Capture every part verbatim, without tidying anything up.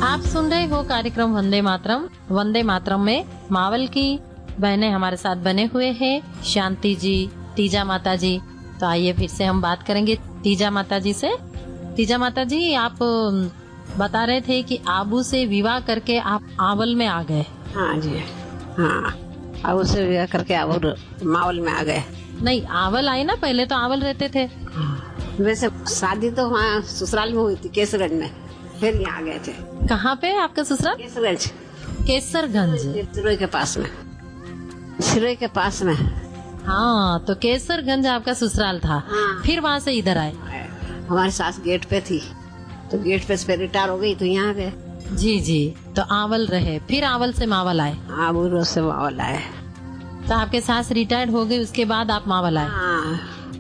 आप सुन रहे हो कार्यक्रम वंदे मातरम। वंदे मातरम में मावल की बहनें हमारे साथ बने हुए हैं, शांति जी, तीजा माता जी। तो आइए फिर से हम बात करेंगे तीजा माता जी से। तीजा माता जी, आप बता रहे थे कि आबू से विवाह करके आप आवल में आ गए। हाँ जी, हाँ, आबू से विवाह करके आवल मावल में आ गए। नहीं, आवल आए ना, पहले तो आवल रहते थे। वैसे शादी तो वहाँ ससुराल में हुई थी, केसरगंज में, फिर यहाँ आ गए थे। कहाँ पे आपका ससुराल? केसरगंज। केसरगंज सिरोई के पास में, सिरोई के पास में। हाँ, तो केसरगंज आपका ससुराल था। हाँ। फिर वहाँ से इधर आए। हमारी सास गेट पे थी, तो गेट पे से रिटायर हो गई, तो यहाँ आ गए। जी जी, तो आवल रहे, फिर आवल से मावल आए। आबू रोज से मावल आए। तो आपके सास रिटायर्ड हो गई, उसके बाद आप मावल आए। हाँ।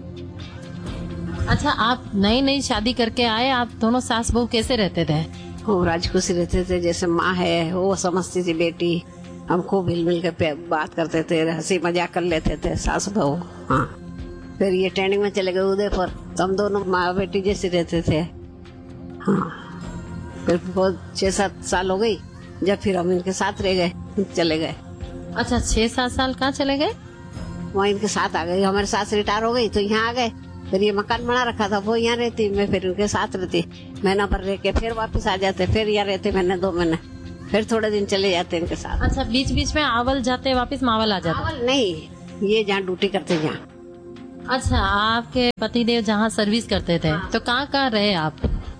अच्छा, आप नई नई शादी करके आए, आप दोनों सास बहू कैसे रहते थे? वो राजकुशी रहते थे, जैसे माँ है वो समझती थी बेटी, हम खूब मिल मिल के बात करते थे, हंसी मजाक कर लेते थे सास बहू। हाँ। फिर ये ट्रेनिंग में चले गए उदयपुर, तो हम दोनों माँ बेटी जैसे रहते थे। हाँ। फिर बहुत छह सात साल हो गई जब फिर हम इनके साथ रह गए, चले गए। अच्छा, छह सात साल कहाँ चले गए? वहाँ इनके साथ आ गई। हमारे सास रिटायर हो गई तो यहाँ आ गए। फिर ये मकान बना रखा था, वो यहाँ रहती, मैं फिर उनके साथ रहती। महीना भर रह के फिर वापस आ जाते, फिर यहाँ रहते महीने दो महीने, फिर थोड़े दिन चले जाते इनके साथ। अच्छा, बीच बीच में आवल जाते, वापस मावल आ जाते? मावल नहीं, ये जहाँ ड्यूटी करते जहाँ। अच्छा, आपके पतिदेव जहाँ सर्विस करते थे। हाँ। तो कहाँ कहाँ रहे आप?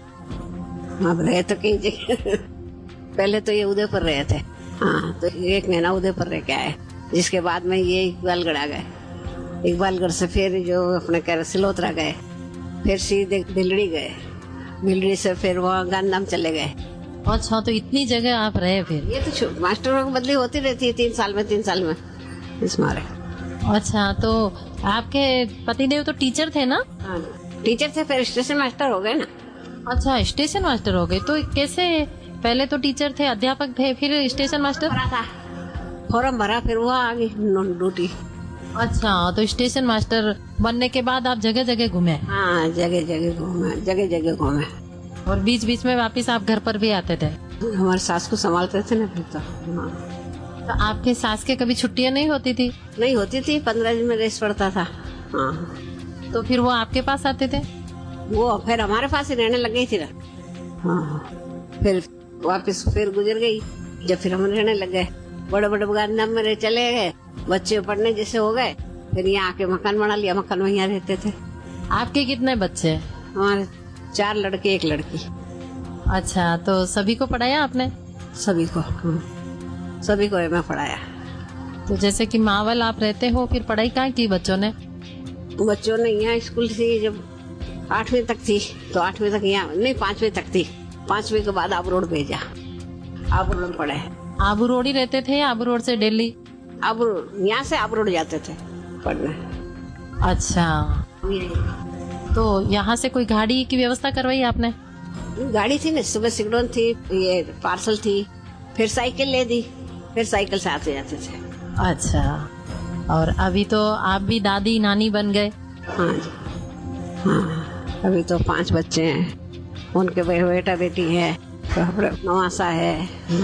अब रहे तो कई जगह। पहले तो ये उदयपुर रहे थे। हाँ, तो एक महीना उदयपुर रह के आए, जिसके बाद में ये इकबालगढ़ आ गए। इकबालगढ़ से फिर जो अपने कह सिलोतरा गए, फिर सीधे भिलड़ी गए, भिलड़ी से फिर वहाँ गांधीधाम चले गए। अच्छा, तो इतनी जगह आप रहे फिर? ये तो मास्टरों की बदली होती रहती है, तीन साल में तीन साल में इस मारे। अच्छा, तो आपके पतिदेव तो टीचर थे ना? हाँ, टीचर थे, फिर स्टेशन मास्टर हो गए ना। अच्छा, स्टेशन मास्टर हो गए। तो कैसे? पहले तो टीचर थे, अध्यापक थे, फिर स्टेशन मास्टर? भरा था, फॉर्म भरा, फिर वो आ गई ड्यूटी। अच्छा, तो स्टेशन मास्टर बनने के बाद आप जगह जगह घूमे? हाँ, जगह जगह घूमे, जगह जगह घूमे। और बीच बीच में वापस आप घर पर भी आते थे? हमारे सास को संभालते थे ना फिर तो। हाँ। तो आपके सास के कभी छुट्टियां नहीं होती थी? नहीं होती थी, पंद्रह दिन में रेस्ट पड़ता था। हाँ। तो फिर वो आपके पास आते थे? वो फिर हमारे पास ही रहने लग गई थी ना। हाँ। फिर वापस फिर गुजर गई, जब फिर हम रहने लग गए, बड़े बड़े गांधीधाम में चले गए, बच्चे पढ़ने जैसे हो गए, फिर यहाँ आके मकान बना लिया, मकान में यहाँ रहते थे। आपके कितने बच्चे? हमारे चार लड़के एक लड़की। अच्छा, तो सभी को पढ़ाया आपने? सभी को, सभी को मैं पढ़ाया। तो जैसे कि मावल आप रहते हो, फिर पढ़ाई कहाँ की बच्चों ने? बच्चों ने यहाँ स्कूल थी, जब आठवीं तक थी तो आठवीं तक यहाँ नहीं, पांचवी तक थी, पांचवी के बाद आबू रोड भेजा, आबू रोड पढ़े। आबू रोड ही रहते थे? आबू रोड से दिल्ली? आबू यहाँ से आबू रोड जाते थे पढ़ने। अच्छा, तो यहाँ से कोई गाड़ी की व्यवस्था करवाई आपने? गाड़ी थी ना, सुबह सिगडोन थी, ये पार्सल थी, फिर साइकिल ले दी, फिर साइकिल से आते जाते थे। अच्छा, और अभी तो आप भी दादी नानी बन गए? हाँ जी, हाँ, अभी तो पांच बच्चे हैं, उनके बेटा बेटी है, नवासा है।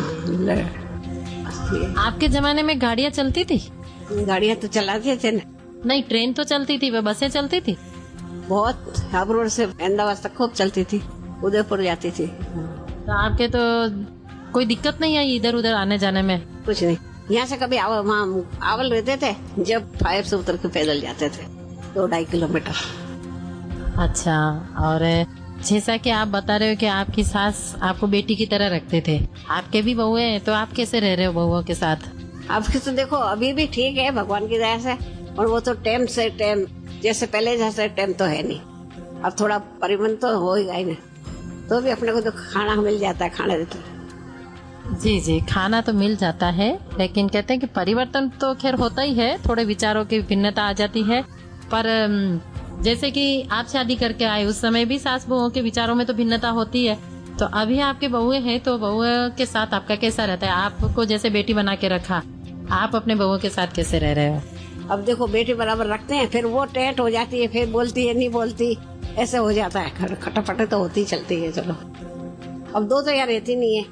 आपके जमाने में गाड़ियाँ चलती थी? गाड़ियाँ तो चलाते थे ना। नहीं, ट्रेन तो चलती थी, वे बसें चलती थी? बहुत, आबू रोड से अहमदाबाद तक खूब चलती थी, उदयपुर जाती थी। तो आपके तो कोई दिक्कत नहीं आई इधर उधर आने जाने में? कुछ नहीं, यहाँ से कभी आव, वहाँ आवल रहते थे, जब फायर से उतर के पैदल जाते थे, दो ढाई किलोमीटर। अच्छा, और जैसा कि आप बता रहे हो कि आपकी सास आपको बेटी की तरह रखते थे, आपके भी बहू हैं, तो आप कैसे रह रहे हो बहुओं के साथ? आपके तो देखो अभी भी ठीक है भगवान की दया से, और वो तो टाइम से टाइम, जैसे पहले जैसे टाइम तो है नहीं, अब थोड़ा परिवर्तन तो हो ही गया ना, तो भी अपने को तो खाना मिल जाता है, खाने देते। जी जी, खाना तो मिल जाता है, लेकिन कहते हैं कि परिवर्तन तो खैर होता ही है, थोड़े विचारों की भिन्नता आ जाती है। पर जैसे कि आप शादी करके आए उस समय भी सास बहुओं के विचारों में तो भिन्नता होती है। तो अभी आपके बहुएं हैं, तो बहुओं के साथ आपका कैसा रहता है? आपको जैसे बेटी बना के रखा, आप अपने बहुओं के साथ कैसे रह रहे हो? अब देखो बेटी बराबर रखते हैं, फिर वो टेंट हो जाती है, फिर बोलती है नहीं बोलती, ऐसे हो जाता है, खटापटे तो होती चलती है। चलो अब दो तो यार रहती नहीं है,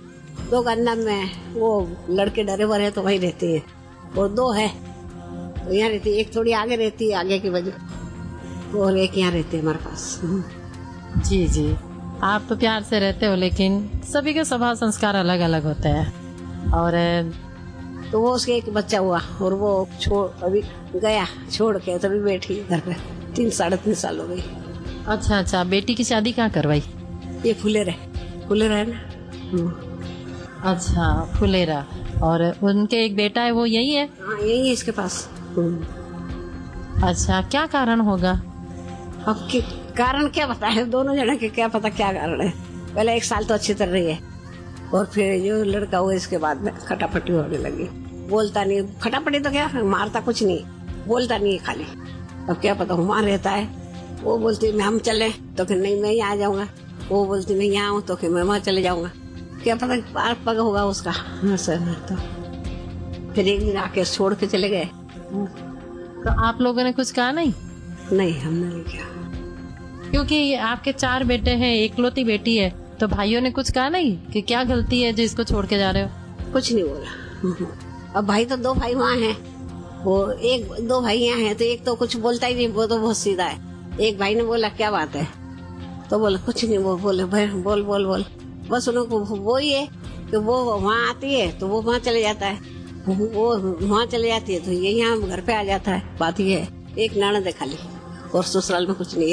दो गन्ना में वो लड़के डरे हुए हैं तो वही रहती है, और दो है तो यहाँ रहती है। एक थोड़ी आगे रहती है, आगे की वजह, और एक यहाँ रहती है हमारे पास। जी जी, आप तो प्यार से रहते हो, लेकिन सभी के स्वभाव संस्कार अलग अलग होते हैं। और तो वो उसके एक बच्चा हुआ और वो छोड़ अभी गया छोड़ के, तभी बैठी घर पे, तीन साढ़े तीन साल हो गई। अच्छा अच्छा, बेटी की शादी कहाँ करवाई? ये फुलेरा फुलेरा है ना। अच्छा, फुलेरा। और उनके एक बेटा है, वो यही है? हाँ यही है इसके पास। अच्छा, क्या कारण होगा? अब के कारण क्या पता है, दोनों जने के क्या पता क्या कारण है। पहले एक साल तो अच्छी तरह रही है, और फिर जो लड़का हुआ इसके बाद में खटापटी होने लगी। बोलता नहीं, खटापटी तो क्या, मारता कुछ नहीं, बोलता नहीं है खाली। अब क्या पता वहाँ रहता है, वो बोलती मैं हम चले तो फिर नहीं मैं यहाँ आ जाऊंगा, वो बोलती मैं यहाँ हूँ तो फिर मैं वहाँ चले जाऊंगा। क्या पता पार पग होगा उसका। हाँ सर, तो फिर एक दिन आके छोड़ के चले गए। तो आप लोगों ने कुछ कहा नहीं? नहीं, हमने नहीं किया, क्योंकि आपके चार बेटे हैं, एकलौती बेटी है, तो भाइयों ने कुछ कहा नहीं कि क्या गलती है जो इसको छोड़ के जा रहे हो? कुछ नहीं बोला। अब भाई तो दो भाई वहाँ हैं, वो एक दो भाई यहाँ हैं, तो एक तो कुछ बोलता ही नहीं, वो तो बहुत सीधा है। एक भाई ने बोला क्या बात है, तो बोला कुछ नहीं, वो बोले भाई बोल बोल बोल, बस उनको वो ही है कि वो वहाँ आती है तो वो वहाँ चले जाता है, वो वहाँ चले जाती है तो ये यहाँ घर पे आ जाता है। बात ये है, एक ननद है खाली, और ससुराल में कुछ नहीं।